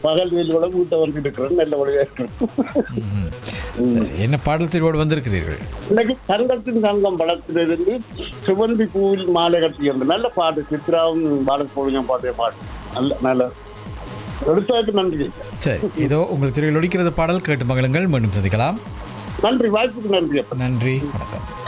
பகல் வெயிலோட வீட்டை வந்து இருக்கிறேன். நல்ல வழியா இருக்கிறேன். என்ன பாடல் தெரிவோடு வந்திருக்கிறீர்கள்? இன்னைக்கு தங்கத்தின் தங்கம் படத்திலிருந்து சிவந்தி பூவில் மாலை கட்டி என்று நல்ல பாட்டு. சித்ராவும் பாலசுப்ரமணியம் பாட்டிய பாட்டு நல்ல நல்ல எடுத்தாக்கு. நன்றி. சரி, இதோ உங்கள் திரையில் ஒலிக்கிறது பாடல். கேட்டு மகளுங்கள். மீண்டும் சந்திக்கலாம். நன்றி, வாய்ப்புக்கு நன்றி. நன்றி, வணக்கம்.